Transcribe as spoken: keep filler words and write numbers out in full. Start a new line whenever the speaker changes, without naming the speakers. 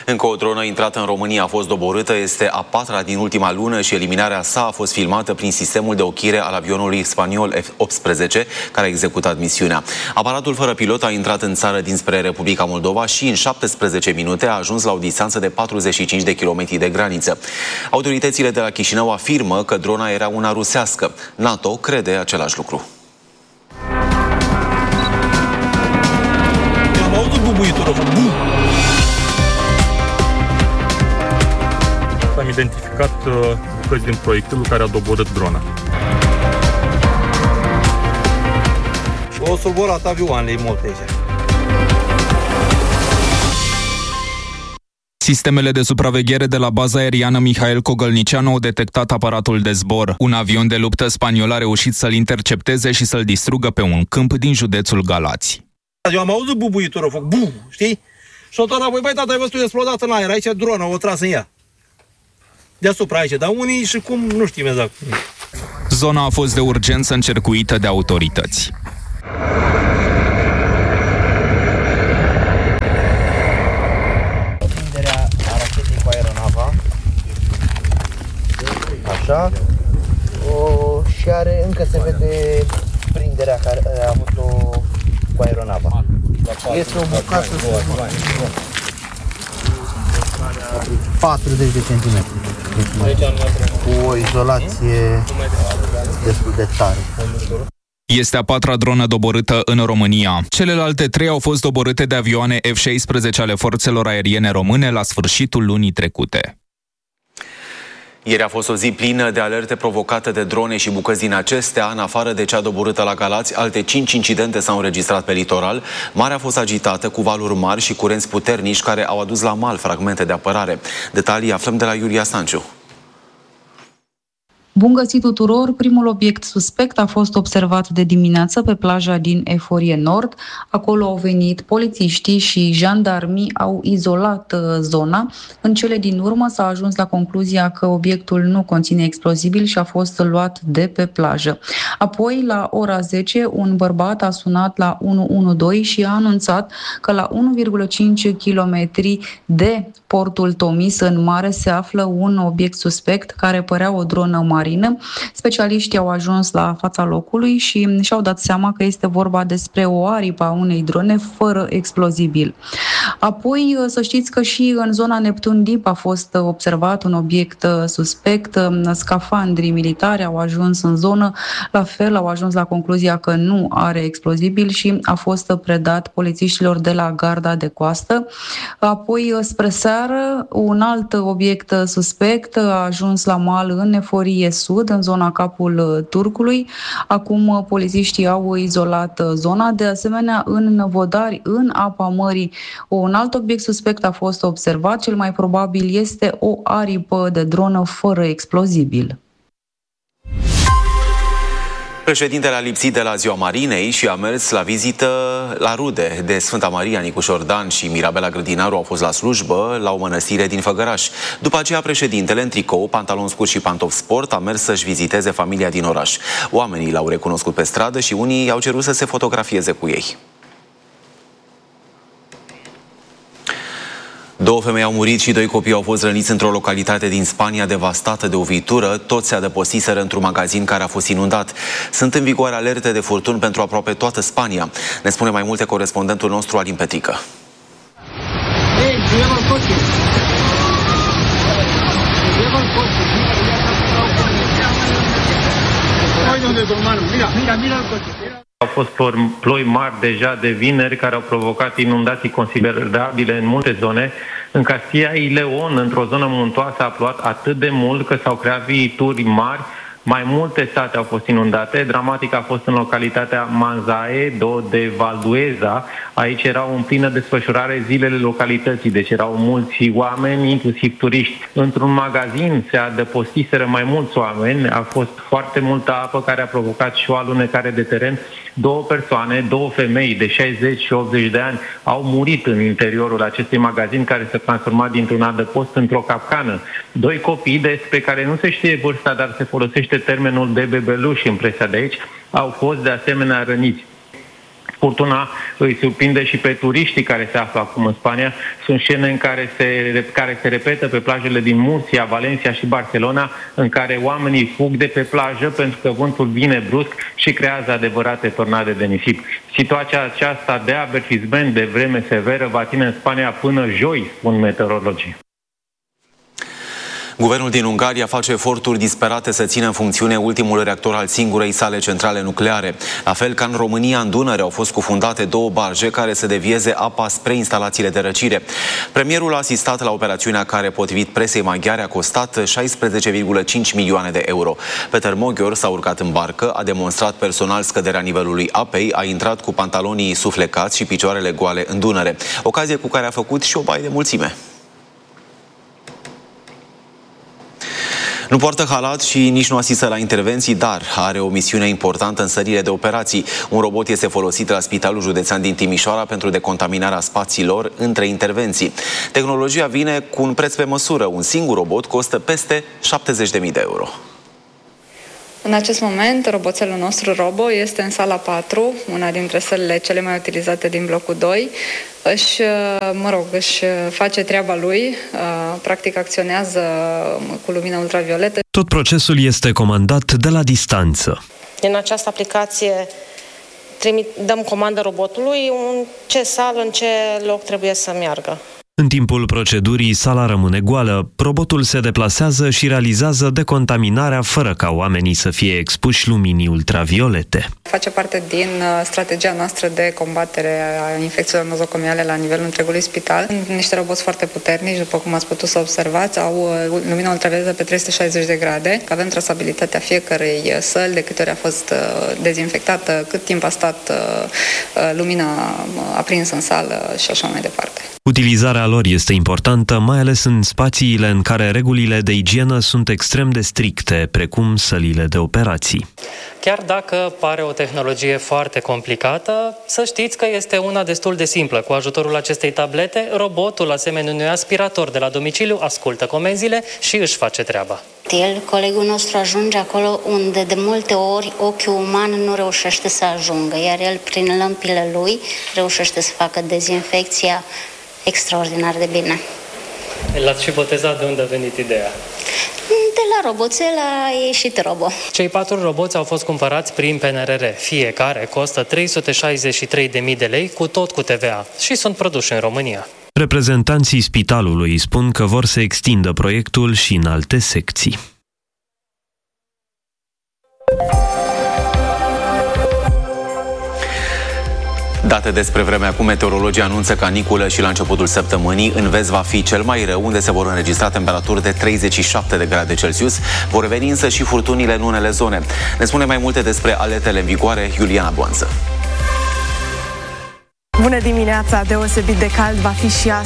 Încă o dronă intrată în România a fost doborâtă, este a patra din ultima lună și eliminarea sa a fost filmată prin sistemul de ochire al avionului spaniol F optsprezece, care a executat misiunea. Aparatul fără pilot a intrat în țară dinspre Republica Moldova și în șaptesprezece minute a ajuns la o distanță de patruzeci și cinci de kilometri de graniță. Autoritățile de la Chișinău afirmă că drona era una rusească. NATO crede același lucru.
Am identificat bucăți din proiectilul care a doborât drona.
Și o survolat avioanele multe aici.
Sistemele de supraveghere de la baza aeriană Mihail Cogălnicianu au detectat aparatul de zbor. Un avion de luptă spaniol a reușit să-l intercepteze și să-l distrugă pe un câmp din județul Galați.
Eu am auzit bubuitură, foc, bu, știi? Și o tot apoi, băi, tata, ai văzut explodat în aer, aici dronă, o tras în ea. Deasupra aici, dar unii și cum, nu știm exact.
Zona a fost de urgență încercuită de autorități.
Prinderea a rachetei cu aeronava. Așa. O, și are, încă se vede prinderea care a avut-o cu aeronava. Este o bucată patruzeci de centimetri. Cu o izolație destul de tare.
Este a patra dronă doborâtă în România. Celelalte trei au fost doborâte de avioane F șaisprezece ale forțelor aeriene române la sfârșitul lunii trecute.
Ieri a fost o zi plină de alerte provocate de drone și bucăți din acestea. În afară de cea doborâtă la Galați, alte cinci incidente s-au înregistrat pe litoral. Marea a fost agitată cu valuri mari și curenți puternici care au adus la mal fragmente de apărare. Detalii aflăm de la Iulia Stanciu.
Bun găsit tuturor! Primul obiect suspect a fost observat de dimineață pe plaja din Eforie Nord. Acolo au venit polițiștii și jandarmii, au izolat zona. În cele din urmă s-a ajuns la concluzia că obiectul nu conține explozibil și a fost luat de pe plajă. Apoi, la ora zece, un bărbat a sunat la unu unu doi și a anunțat că la unu virgulă cinci kilometri de portul Tomis în mare se află un obiect suspect care părea o dronă mare. Specialiștii au ajuns la fața locului și și-au dat seama că este vorba despre o aripă a unei drone fără explozibil. Apoi, să știți că și în zona Neptun Deep a fost observat un obiect suspect. Scafandrii militari au ajuns în zonă, la fel au ajuns la concluzia că nu are explozibil și a fost predat polițiștilor de la Garda de Coastă. Apoi, spre seară, un alt obiect suspect a ajuns la mal în Eforie Sud, în zona Capul Turcului. Acum polițiștii au izolat zona. De asemenea, în Năvodari, în apa mării, un alt obiect suspect a fost observat. Cel mai probabil este o aripă de dronă fără explozibil.
Președintele a lipsit de la Ziua Marinei și a mers la vizită la rude de Sfânta Maria. Nicu Șordan și Mirabela Grădinaru au fost la slujbă la o mănăstire din Făgăraș. După aceea, președintele, în tricou, pantalon scurt și pantofi sport, a mers să-și viziteze familia din oraș. Oamenii l-au recunoscut pe stradă și unii au cerut să se fotografieze cu ei. Două femei au murit și doi copii au fost răniți într-o localitate din Spania devastată de o viitură. Toți se adăpostiseră într-un magazin care a fost inundat. Sunt în vigoare alerte de furtuni pentru aproape toată Spania. Ne spune mai multe corespondentul nostru, Alin Petrică.
Au fost ploi mari deja de vineri care au provocat inundații considerabile în multe zone. În Castilla y León, într-o zonă muntoasă, a plouat atât de mult că s-au creat viituri mari. Mai multe sate au fost inundate. Dramatic a fost în localitatea Manzaedo de Valdueza. Aici erau în plină desfășurare zilele localității, deci erau mulți oameni, inclusiv turiști. Într-un magazin se adăpostiseră mai mulți oameni. A fost foarte multă apă care a provocat și o alunecare de teren. Două persoane, două femei de șaizeci și optzeci de ani au murit în interiorul acestui magazin care s-a transformat dintr-un adăpost într-o capcană. Doi copii despre care nu se știe vârsta, dar se folosește termenul de bebeluși în presa de aici, au fost de asemenea răniți. furtuna îi surprinde și pe turiștii care se află acum în Spania. Sunt scene în care se, care se repetă pe plajele din Murcia, Valencia și Barcelona, în care oamenii fug de pe plajă pentru că vântul vine brusc și creează adevărate tornade de nisip. Situația aceasta de avertisment de vreme severă va ține în Spania până joi, spun meteorologii.
Guvernul din Ungaria face eforturi disperate să țină în funcțiune ultimul reactor al singurei sale centrale nucleare. La fel ca în România, în Dunăre au fost cufundate două barge care să devieze apa spre instalațiile de răcire. Premierul a asistat la operațiunea care, potrivit presei maghiare, a costat șaisprezece virgulă cinci milioane de euro. Peter Moghior s-a urcat în barcă, a demonstrat personal scăderea nivelului apei, a intrat cu pantalonii suflecați și picioarele goale în Dunăre, ocazie cu care a făcut și o baie de mulțime. Nu poartă halat și nici nu asistă la intervenții, dar are o misiune importantă în sările de operații. Un robot este folosit la Spitalul Județean din Timișoara pentru decontaminarea spațiilor între intervenții. Tehnologia vine cu un preț pe măsură. Un singur robot costă peste șaptezeci de mii de euro.
În acest moment, roboțelul nostru Robo este în sala patru, una dintre sălile cele mai utilizate din blocul doi. Își, mă rog, își face treaba lui, practic acționează cu lumină ultravioletă.
Tot procesul este comandat de la distanță.
Din această aplicație trimit, dăm comandă robotului în ce sală, în ce loc trebuie să meargă.
În timpul procedurii, sala rămâne goală, robotul se deplasează și realizează decontaminarea fără ca oamenii să fie expuși luminii ultraviolete.
Face parte din strategia noastră de combatere a infecțiilor nozocomiale la nivelul întregului spital. Sunt niște roboți foarte puternici, după cum ați putut să observați, au lumina ultravioletă pe trei sute șaizeci de grade. Avem trasabilitatea fiecărei săli, de câte ori a fost dezinfectată, cât timp a stat lumina aprinsă în sală și așa mai departe.
Utilizarea lor este importantă, mai ales în spațiile în care regulile de igienă sunt extrem de stricte, precum sălile de operații.
Chiar dacă pare o tehnologie foarte complicată, să știți că este una destul de simplă. Cu ajutorul acestei tablete, robotul, asemenea unui aspirator de la domiciliu, ascultă comenzile și își face treaba.
El, colegul nostru, ajunge acolo unde de multe ori ochiul uman nu reușește să ajungă, iar el, prin lămpile lui, reușește să facă dezinfecția extraordinar de bine.
L-ați și botezat, de unde a venit ideea?
De la roboțel a ieșit Robo.
Cei patru roboți au fost cumpărați prin P N R R. Fiecare costă trei sute șaizeci și trei de mii de lei, cu tot cu T V A, și sunt produși în România.
Reprezentanții spitalului spun că vor să extindă proiectul și în alte secții.
Date despre vreme acum, meteorologii anunță caniculă și la începutul săptămânii. În vest va fi cel mai rău, unde se vor înregistra temperaturi de treizeci și șapte de grade Celsius. Vor reveni însă și furtunile în unele zone. Ne spune mai multe despre alertele în vigoare Iuliana Boanță.
Bună dimineața! Deosebit de cald va fi și astăzi.